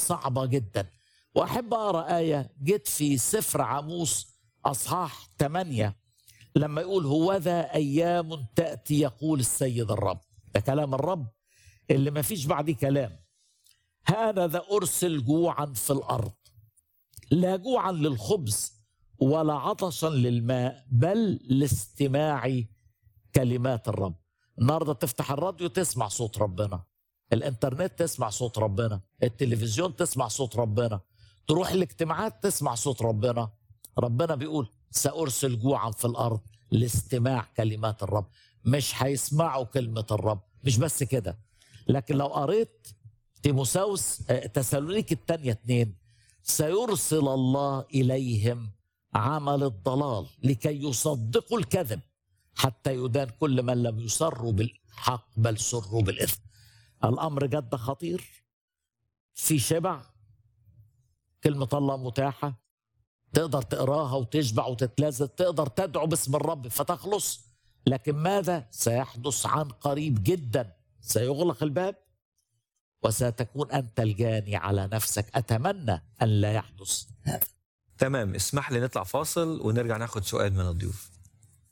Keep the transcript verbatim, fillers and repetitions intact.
صعبة جدا. وأحب أقرأ آية جت في سفر عاموس أصحاح ثمانية لما يقول: هوذا أيام تأتي يقول السيد الرب. ده كلام الرب اللي ما فيش بعديه كلام. هذا أرسل جوعا في الأرض، لا جوعا للخبز ولا عطشا للماء، بل لاستماع كلمات الرب. النهارده تفتح الراديو تسمع صوت ربنا، الانترنت تسمع صوت ربنا، التلفزيون تسمع صوت ربنا، تروح الاجتماعات تسمع صوت ربنا. ربنا بيقول: سأرسل جوعا في الأرض لاستماع كلمات الرب. مش هيسمعوا كلمة الرب. مش بس كده، لكن لو قريت تيموثاوس تسالونيك الثانية اتنين: سيرسل الله إليهم عمل الضلال لكي يصدقوا الكذب، حتى يدان كل من لم يسروا بالحق بل سروا بالإثم. الأمر جد خطير. في شبع، كلمة الله متاحة، تقدر تقراها وتشبع وتتلذذ، تقدر تدعو باسم الرب فتخلص. لكن ماذا سيحدث عن قريب جدا؟ سيغلق الباب وستكون أنت الجاني على نفسك. أتمنى أن لا يحدث هذا. تمام، اسمح لي نطلع فاصل ونرجع ناخد سؤال من الضيوف.